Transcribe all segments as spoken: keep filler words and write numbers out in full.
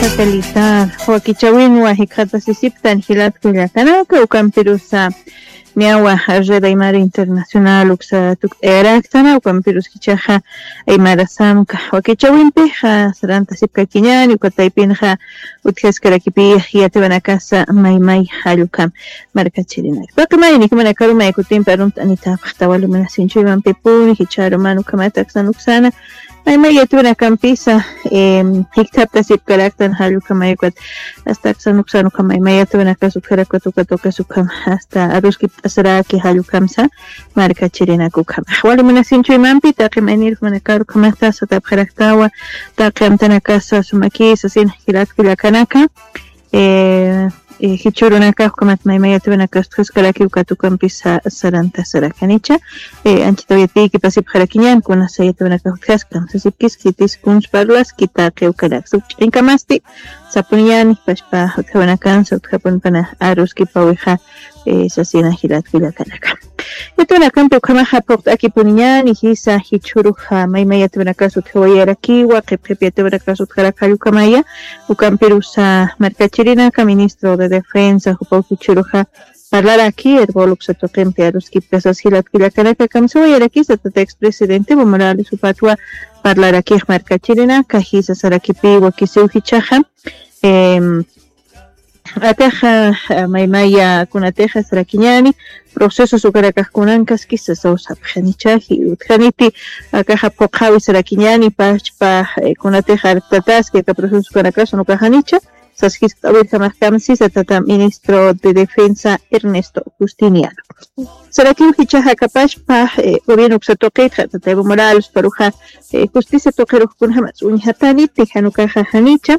satelital wakichawin wahikata sisiptan hilat kullakanaka ukampirusa miawa red aymara internacional uksa tuk eraktana ukampirus kichaja aymara samka wakichawinpi ha saranta sipka kiñani ukataypinja utjaskarakipi hiyatebanakasa maymay halukam markachirinak pakmayni kumana karuma ikutin parunt anita pahtawalu manasinchiwan pepuni hicharo manu kamataksan uksana Maymay yatuna kampisa hiktapta sipkaraktan halukamayukat hasta sanuksan ukamay yatuna kasukarakat ukatoka sukam hasta aruskip asaraki halukamsa marka chirina kukam wali manasinchu imampi taqimanir manakaru kamata satapkaraktawa taqamtana kasa sumaki sasin hilat kulakanaka eh hichurunaka kumat maymay yatuna kaskalaki ukatukampisa saranta sarakanicha eh anchitoyati pasip kharakinyan kuna sayatuna kaskam sasipkis kitis kuns parlas kita keukadak inkamasti sapunian paspa uthawana sa uthapun pana arus ki paweja eh sasina hilat kulakanaka yatuna kampe kama hapok akipunian hisa hichuruha maymay yatuna kasut hawayaraki wa qepqep yatuna kasut kharakalu kamaya ukampirusa markachirina ka ministro de defensa hupau hichuruha hablar aquí el volux toquen pearos que pesas hilat kilakanaka kamso y aquí se te expresidente Morales su patua hablar aquí marca chilena cajisa sarakipi wa kisu hichaja em ataja maymaya kunateja sarakiñani proceso sukaraka kunankas kisa sausa khanichahi uthaniti akaja poqawi sarakiñani pachpa kunateja tatas que proceso sukaraka no kahanicha Saskis Tabirja Mahkamsi Satata Ministro de Defensa Ernesto Justiniano. Saraki Ujichaja Kapash Pa Gobierno Xatoqueja Tatebo Morales Paruja Justicia Toquero Kunhamas Unhatani Tijanukaja Hanicha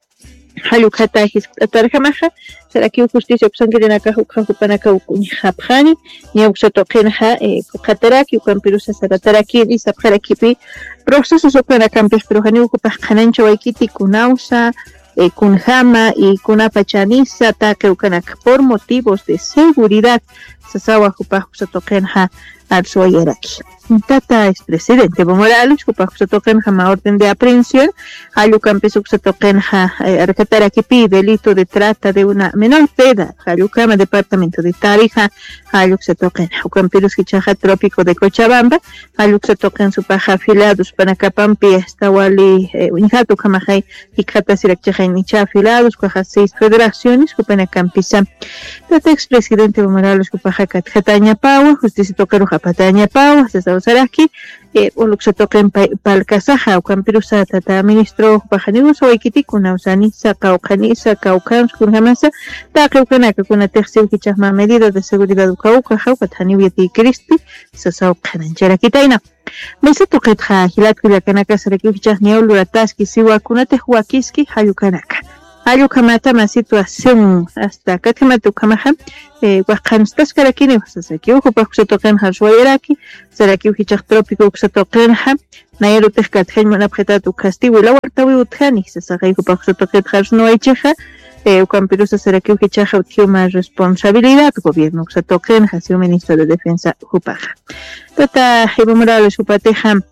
Halukata Tarjamaja Saraki Justicia Upsangirinaka Hukahupanaka Ukunjapjani Niauxatoquenja Kataraki Ukampirusa Sarataraki y Sapjarakipi Procesos Ukanakampes Perujani Ukupajkanancha Waikiti Kunausa Eh, Kunjama y Kunapachaniza Takeukanak por motivos de seguridad Sasawa Jupajusa Tokenja Arzoyeraki. Tata es presidente Morales Jupajusa Tokenja ma orden de aprehensión Hayukampesuxa Tokenja Arcatarakipi delito de trata de una menor de edad Hayukama departamento de Tarija Hayuxa Tokenja Ucampirus Hichaja trópico de Cochabamba Hayuxa Token su paja afilados Panacapampi Estawali Unijatu Kamajay Hikata Sirakchaja Nicha afilados Cuaja seis federaciones Kupanacampisa Tata expresidente Morales Jupaja Katjataña Paua Justicia Tokeruja Pataña Paua Cesar Saraki eh uluxa toquen palkasaja ukampirusa tata ministro pajanius oikiti kuna usanisa kaukanisa kaukams kunhamasa taqeukanaka kuna tersiu kichama medidas de seguridad ukauka hawatani yati kristi sasau kananchara kitaina Mesa toqetja hilat kulakanaka saraki kichahni ulurataski siwa kunate huakiski hayukanaka Ayo kamata ma situación hasta katkamatu kamaha eh waqanstas karakini wasasaki ujupa kusatoqen harshwayeraki saraki uhichaq trópico kusatoqen ha nayero tejkat helmana pjetatu castigo la wartawi uthani sasaqay ujupa kusatoqen harshno aycheja eh ukampirusa saraki uhichaqa utiuma responsabilidad gobierno kusatoqen ha sido ministro de defensa ujupaja tata Evo Morales upateja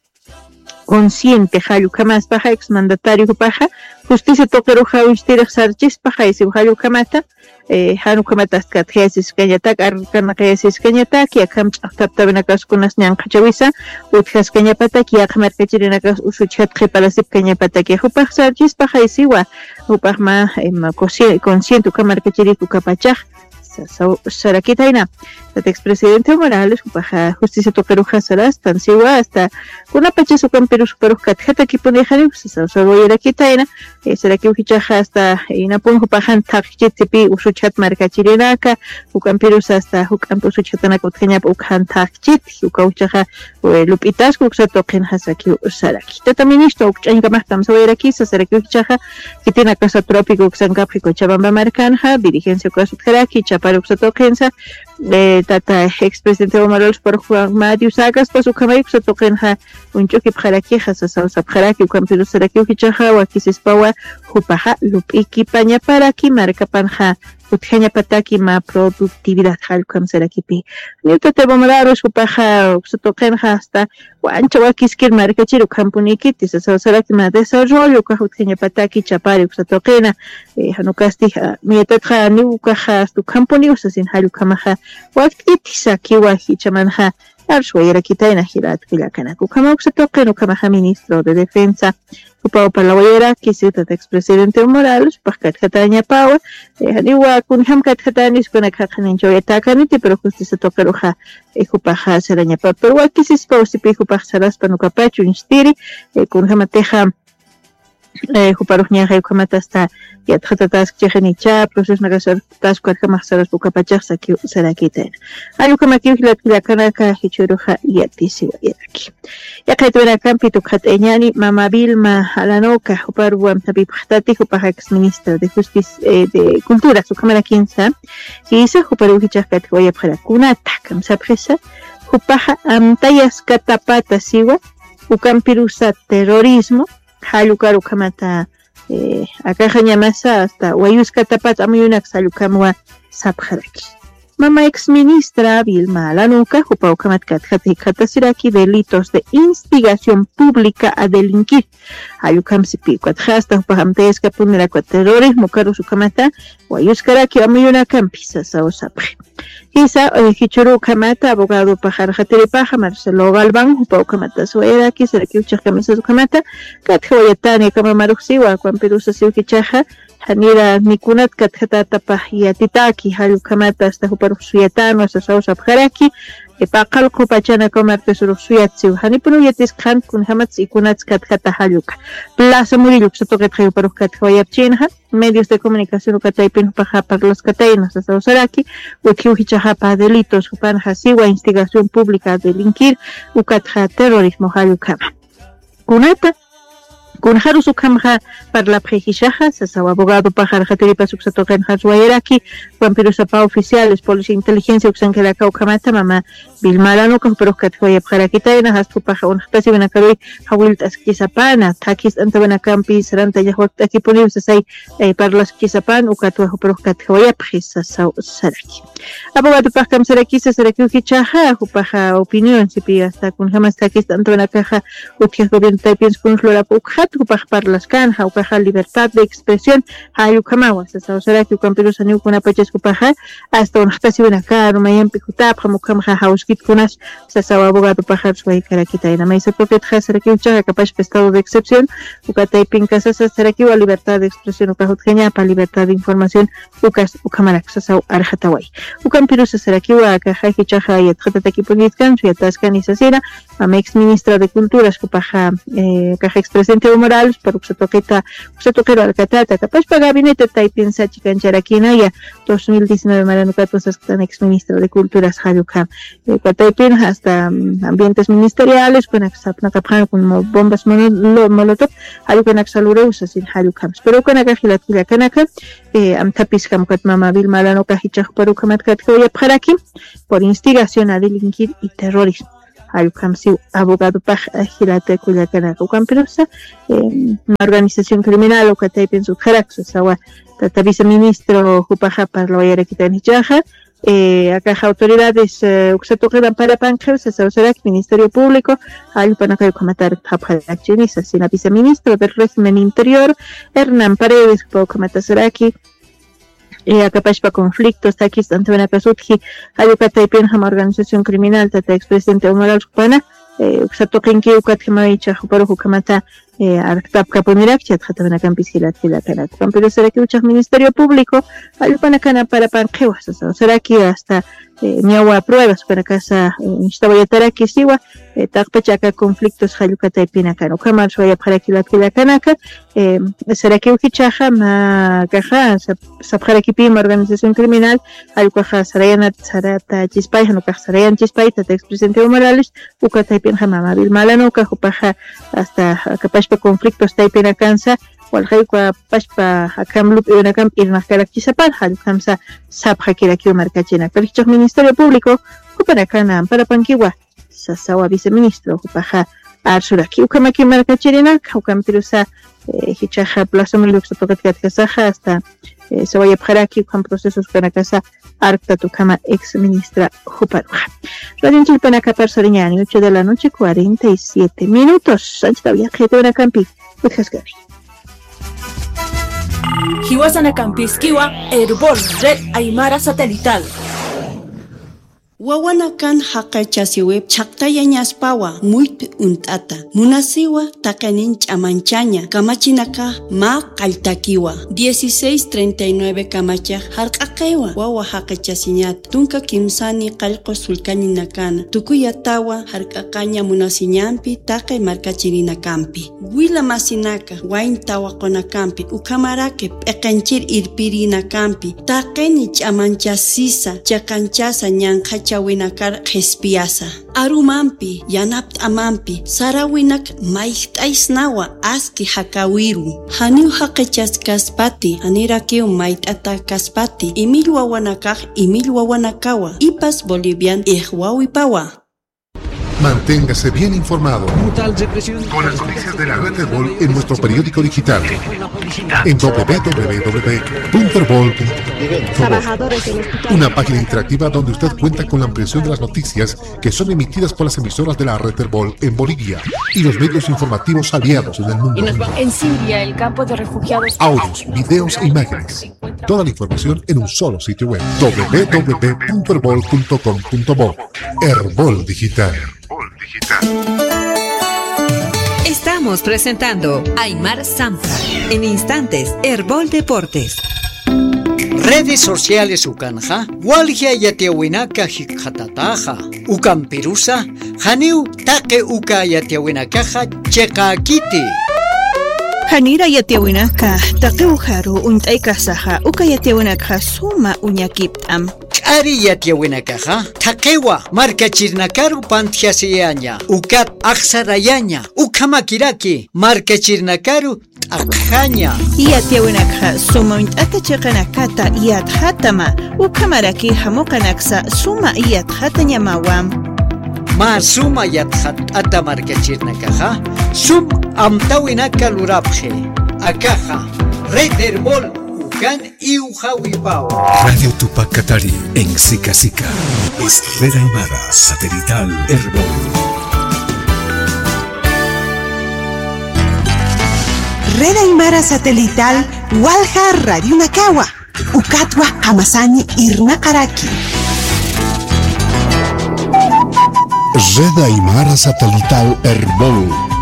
consciente halu kamas paja ex mandatario paja justicia toquero hawistira sarchis paja ese halu kamata eh hanu kamata skatjesis kanyatak arkana kesis kanyatak ya kam taptabena kas kunas nyan khachawisa utjas kanyapata ki akmar kachirina kas usuchat khepalasip kanyapata ki hupaj sarchis paja isiwa hupajma em consciente kamar kachiri kupachaj Sarakitaina, el expresidente Morales, Upaja, Justicia Toqueruja Saras, Tansiwa, hasta una pacha su camperu superu katjata que pone jari, Sasoyera Kitaina, Saraki Uhichaja hasta Inapun Upajan Takchitipi, Usuchat Marcachirinaka, Ucampirus hasta Ucampus Uchatana Kutjanya Ukan Takchit, Ukauchaja, Lupitas, Uxatoken Hasaki Saraki. Tata ministro, Uchangamachtam Soyeraki, Saraki Uhichaja, que tiene a casa trópico, Xancaprico, Chabamba Marcanja, dirigencia Casutjaraki, Para Uxatokensa, Tata expresidente Morales por Juan Mario Sagas, pues Ukamay Uxatokenja, un choque Pjaraki, Hasasa Pjaraki, Ucampirus Saraki Uhichaja, Wakisispawa, Jupaja, Lupiki Paña Paraki, Marca Panja, utjeña pataki ma productividad halukam serakipi niuta te bomararos upaja uksatoqenja hasta wancha wakiskir markachiru kampunikiti sasa seraki ma desarrollo ka utjeña pataki chapari uksatoqena hanukasti mietatja niukaja stu kampuni usasin halukamaja waktitisa kiwaji chamanja arshwayera kitaina hirat kilakanaku kama uksatoqeno kamaja ministro de defensa upao palawayera kisita expresidente Morales pakat katanya pawa haniwa kun hamkat katanis kuna kakanincho yatakaniti pero justicia tokaruja ekupaja seranya pa pero wakisis pa usipi ekupaja saras panukapachu instiri kun hamateja Juparuña Kamata hasta Yatatatas Chenicha, procesos nagasartas, Quackamaxaras, Bucapachas, Sarakita. Ayukamaki, la Kanaka, Hichuruja, Yatisi, Yaki. Yakatuera Campito Cateñani, Mama Vilma, Alanoca, Juparuam, Tabipatati, Jupajax, ministra de Justicia de Cultura, su cámara quince, y hizo Juparujichas Catgoya para Cunata, Camsapresa, Jupaja, Amtayas Catapata, Siwa, Ucampirusa, terrorismo. Halukaru kamata eh, akaja ñamasa hasta wayuska tapat amuyunak salukamwa sapjaraki. Mama ex ministra Vilma Alanuca, Jupau Kamat Katkati Katasiraki, delitos de instigación pública a delinquir. Ayukam Sipi, Quathasta, Jupahamtes, Capunera, Quaterrorismo, Caru Sukamata, Wayuskaraki, Amuyuna Campisa, Sao Sapre. Isa, Hichuru Kamata, abogado Pajar Hatiripaja, Marcelo Galván, Jupau Kamata Sueraki, Seraki Uchach Camisa Sukamata, Katjoyatani, Kamamaruxiwa, Quampirusa Siukichaja, Hanira Nikunat Katjatata Pahiyatitaki, Halukamata, hasta Juparusuyatano, hasta Sausa Pjaraki, Epakal Kopachana Comarte Surusuyatsu, Hanipunuyatis Khan, Kunhamats y Kunats Katjata Haluka. Plaza Murillo, Satoket Hayuparukat Hoyapchinha, medios de comunicación Ukataipin Paja para los Catainos, hasta Osaraki, Ukiuhichahapa, delitos, Upanja Siwa, instigación pública a delinquir, Ukatja, terrorismo Halukama. Kunata. Con Harusu Kamha para la Prejichaja, Sasau abogado Pajar Hatiripa Suxatoken Hazuairaki, Vampirusa oficiales, policía inteligencia, Uxankela Kaukamata, Mama Vilmarano, Kapurokat Hoya Parakitaina, Hastu Paja, un Hasivanakari, Hawilt Askisapana, Takis Antavanacampi, Saranta Yahot Akipuni, Sasai, para las Kisapan, Ukatua Huprokat Hoya Prisa Saraki. Abogado Pakam Saraki, Saraki Kichaja, Hupaja opinión, Sipi hasta con Hamas Takis Antavanakaja, Ukia Gobierno Taipins con Flora Pukha. Upaj para las canjas, upaj libertad de expresión, hayukamawa, sasa osara que ukampirusa ni ukuna paches upaja, hasta un hasta si ven acá, no me han picutap, hamukamha hauskit kunas, sasa abogado pajar suay karakita y na me se propia tjasara que ucha capaz estado de excepción, ukatay pinkas sasa sara que wa libertad de expresión ukajut genia para libertad de información, ukas ukamarak sasa arhataway. Ukampirusa sara que wa kaja hichaja y atjata aquí ponitkan, su yataskan y sasira, a ex ministra de cultura, upaja kaja expresidente Morales, pero se toqueta, se toquero alcatata, capaz para gabinete Taipin Sachi Cancharakina ya dos mil diecinueve Maranucat pues están ex ministro de Culturas Hayukam, Taipin hasta ambientes ministeriales con exapna capjan con bombas molotov, Hayukan Axalureusas sin Hayukam, pero con Agajilat Kanaka, am tapis Kamkat Mama Vilmarano Kahichach Parukamat Katkoya Paraki, por instigación a delinquir y terrorismo. Ayukamsi abogado Pajilate Kuyakana Ukampirusa, una organización criminal o Kataipen Sukarax, Sawa, Tata viceministro Jupaja para la Vallera Kitanichaja, acá autoridades Uxatoquedan para Panker, Sasarak, Ministerio Público, Ayupanaka Komatar Tapajachinisa, Sina viceministro del régimen interior, Hernán Paredes, Paukamatazaraki. Y acá para conflictos, aquí está Antonio Casutji, Ayucatay Penham, organización criminal, Tata expresidente Omar Cupana, Xatoquenki, Ucatjamaicha, Juparu Jucamata, Artap Caponirak, Chatjatana Campisila, Filacana, Campero Seraki, Ministerio Público, Ayupanacana para Panquewas, o Seraki hasta Niagua pruebas para casa, Instabayatara Siwa, Takpachaca, conflictos, Hayucatay Pinacano, Kamar, Suaya para Kilakilacanaca, Seraki Ukichaja, Macaja, Sapjarakipi, organización criminal, Ayucaja, Sarayana, Sarata, Chispay, Hanuka, Sarayan Chispay, Tata expresidente Morales, Ucatay Pinjama, Vilmalano, Cajupaja, hasta Capachpa conflictos, Taipina Cansa, Walhaikwa Pashpa, Akamlup, Unakam, Irnakarak Chisapan, Halkamsa, Sapjakiraki, Marcachina, Perichos Ministerio Público, Upanacana, para Panquiwa, Sasawa viceministro, Upaja, Arsuraki, Ukamaki Marcachirina, Ukampirusa, Hichaja, Plaza Milux, Tocat Kazaja, hasta se vaya para aquí con procesos para casa Arta Tucama, ex ministra Juparuja. Radio Chilpanaca Persoriñani, ocho de la noche, cuarenta y siete minutos. Sánchez todavía gente una campi. Muchas gracias. Hiwasana Campisquiwa, Herbol, Red Aymara Satelital. Wawanakan haqachasiwip chaqtayañaspawa muyt unt'ata munasiwa taqanin ch'amanchaña kamachinaka ma qaltakiwa dieciséis treinta y nueve kamachaq harq'aqaywa wawa haqachasiñata tunka kimsani qallqu sulkani nakana tukuyatawa harq'aqaña munasiñampi taqay markachirinakampi wila masinaka wayntawaqunakampi ukhamarake p'eqenchir irpirinakampi taqayni ch'amanchasisa chaqanchasa ñanqa chawinakar qhispiasa arumampi yanapt amampi sarawinak mayht'aysnawa aski hakawiru haniw haqechas kaspati hanirakiw mayt'ata kaspati imil wawanakaq imil wawanakawa ipas bolivian ihwawipawa. Manténgase bien informado con las noticias de la red Herbol en nuestro periódico digital en doble u doble u doble u punto herbol punto co. Una página interactiva donde usted cuenta con la ampliación de las noticias que son emitidas por las emisoras de la red Herbol en Bolivia y los medios informativos aliados en el mundo. En Siria, el campo de refugiados. Audios, videos e imágenes. Toda la información en un solo sitio web. doble u doble u doble u punto herbol punto com punto bo. Herbol Digital. Estamos presentando Aymar Zampa. En instantes, Herbol Deportes. Redes sociales ukanja, walgia yatiawinaka hikhatataja, ukampirusa, haniu take uka yatiawinakaja chekakiti. Hanira yatiawinaka, take ujaru untaykasaja, uka yatiawinaka suma uñakiptam. Ari yatiawinakaja, takewa, markachirnakaru pantjasiaña, ukat aksarayaña, ukamakiraki, markachirnakaru akhaña. Yatiawinaka suma untata chekanakata yathatama, ukamaraki hamokanaksa suma yathatanya mawam. Ma suma yathat ata markachirnakaja, sum amtawinaka lurapje, akaja, Red Herbol. Radio Tupac Katari en Sica Sica. Es Red Aymara Satelital Herbol. Red Aymara Satelital Walha Radio Nakawa. Ukatwa Hamasani Irnakaraki. Red Aymara Satelital Herbol.